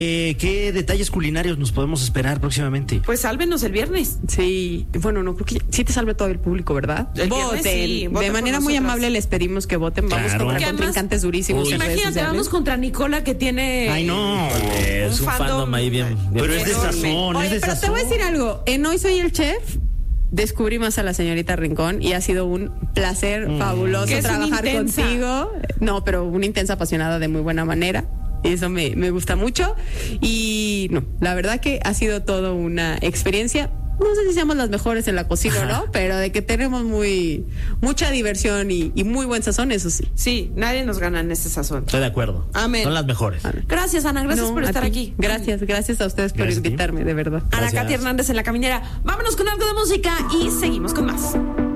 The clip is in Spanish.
¿Qué detalles culinarios nos podemos esperar próximamente? Pues sálvenos el viernes. Sí, bueno, no creo que sí te salve todo el público, ¿verdad? El viernes sí, voten de manera por muy nosotras. amable les pedimos que voten. Vamos Claro. contra Que además- contrincantes durísimos en redes Imagínate, sociales. vamos contra Nicola que tiene. Ay, no. Es un fandom ahí bien. Pero es de enorme. sazón, Oye, es de pero te sazón. voy a decir algo. En Hoy Soy el Chef descubrí más a la señorita Rincón y ha sido un placer fabuloso Que es una trabajar intensa. contigo. No, pero una intensa apasionada de muy buena manera. Eso me gusta mucho. Y no, la verdad que ha sido todo una experiencia. No sé si seamos las mejores en la cocina o no, pero de que tenemos mucha diversión y muy buen sazón, eso sí. Sí, nadie nos gana en este sazón. Estoy de acuerdo. Amén. Son las mejores. Gracias, Ana. Gracias No, por a estar ti. aquí. Gracias a ustedes por Gracias a ti. invitarme, de verdad. Ana Gracias. Katy Hernández en La Caminera. Vámonos con algo de música y seguimos con más.